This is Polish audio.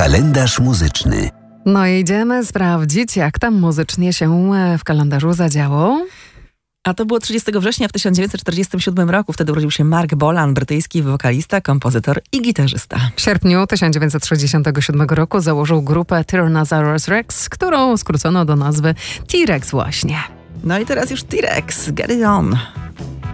Kalendarz muzyczny. No i idziemy sprawdzić, jak tam muzycznie się w kalendarzu zadziało. A to było 30 września w 1947 roku. Wtedy urodził się Mark Bolan, brytyjski wokalista, kompozytor i gitarzysta. W sierpniu 1967 roku założył grupę Tyrannosaurus Rex, którą skrócono do nazwy T-Rex właśnie. No i teraz już T-Rex, Get It On.